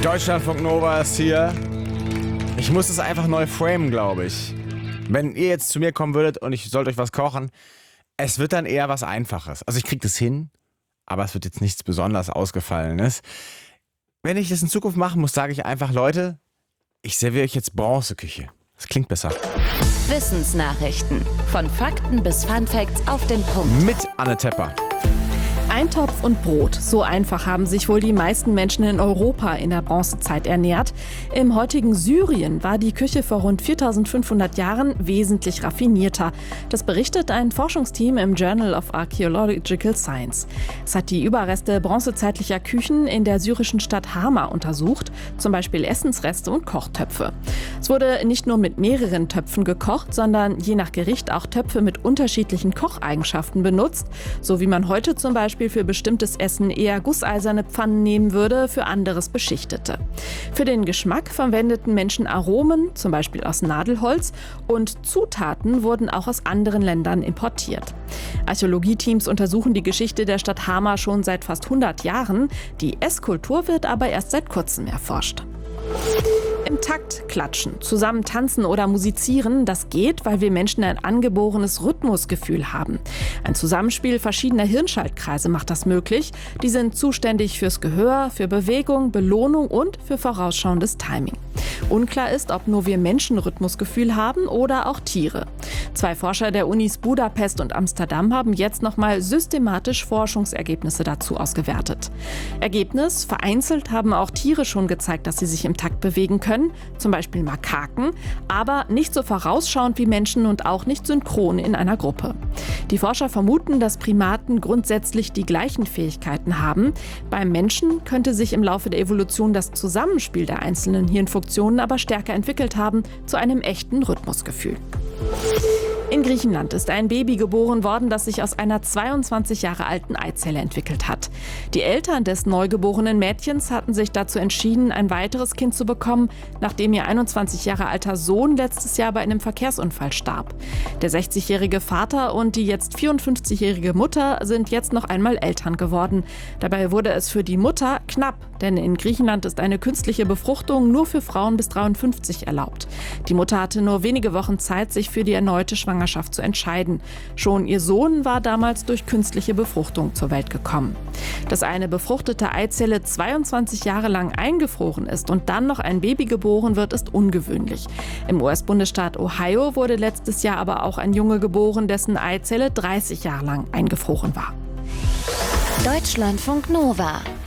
Deutschlandfunk Nova ist hier. Ich muss es einfach neu framen, glaube ich. Wenn ihr jetzt zu mir kommen würdet und ich sollte euch was kochen, es wird dann eher was Einfaches. Also ich kriege das hin, aber es wird jetzt nichts besonders Ausgefallenes. Wenn ich das in Zukunft machen muss, sage ich einfach, Leute, ich serviere euch jetzt Bronzeküche. Das klingt besser. Wissensnachrichten. Von Fakten bis Funfacts auf den Punkt. Mit Anne Tepper. Eintopf und Brot. So einfach haben sich wohl die meisten Menschen in Europa in der Bronzezeit ernährt. Im heutigen Syrien war die Küche vor rund 4500 Jahren wesentlich raffinierter. Das berichtet ein Forschungsteam im Journal of Archaeological Science. Es hat die Überreste bronzezeitlicher Küchen in der syrischen Stadt Hama untersucht, zum Beispiel Essensreste und Kochtöpfe. Es wurde nicht nur mit mehreren Töpfen gekocht, sondern je nach Gericht auch Töpfe mit unterschiedlichen Kocheigenschaften benutzt, so wie man heute zum Beispiel für bestimmtes Essen eher gusseiserne Pfannen nehmen würde, für anderes beschichtete. Für den Geschmack verwendeten Menschen Aromen, zum Beispiel aus Nadelholz, und Zutaten wurden auch aus anderen Ländern importiert. Archäologieteams untersuchen die Geschichte der Stadt Hama schon seit fast 100 Jahren. Die Esskultur wird aber erst seit kurzem erforscht. Im Takt klatschen, zusammen tanzen oder musizieren, das geht, weil wir Menschen ein angeborenes Rhythmusgefühl haben. Ein Zusammenspiel verschiedener Hirnschaltkreise macht das möglich. Die sind zuständig fürs Gehör, für Bewegung, Belohnung und für vorausschauendes Timing. Unklar ist, ob nur wir Menschen Rhythmusgefühl haben oder auch Tiere. 2 Forscher der Unis Budapest und Amsterdam haben jetzt nochmal systematisch Forschungsergebnisse dazu ausgewertet. Ergebnis: Vereinzelt haben auch Tiere schon gezeigt, dass sie sich im Takt bewegen können, zum Beispiel Makaken, aber nicht so vorausschauend wie Menschen und auch nicht synchron in einer Gruppe. Die Forscher vermuten, dass Primaten grundsätzlich die gleichen Fähigkeiten haben. Beim Menschen könnte sich im Laufe der Evolution das Zusammenspiel der einzelnen Hirnfunktionen aber stärker entwickelt haben zu einem echten Rhythmusgefühl. In Griechenland ist ein Baby geboren worden, das sich aus einer 22 Jahre alten Eizelle entwickelt hat. Die Eltern des neugeborenen Mädchens hatten sich dazu entschieden, ein weiteres Kind zu bekommen, nachdem ihr 21 Jahre alter Sohn letztes Jahr bei einem Verkehrsunfall starb. Der 60-jährige Vater und die jetzt 54-jährige Mutter sind jetzt noch einmal Eltern geworden. Dabei wurde es für die Mutter knapp, denn in Griechenland ist eine künstliche Befruchtung nur für Frauen bis 53 erlaubt. Die Mutter hatte nur wenige Wochen Zeit, sich für die erneute Schwangerschaft zu entscheiden. Schon ihr Sohn war damals durch künstliche Befruchtung zur Welt gekommen. Dass eine befruchtete Eizelle 22 Jahre lang eingefroren ist und dann noch ein Baby geboren wird, ist ungewöhnlich. Im US-Bundesstaat Ohio wurde letztes Jahr aber auch ein Junge geboren, dessen Eizelle 30 Jahre lang eingefroren war. Deutschlandfunk Nova.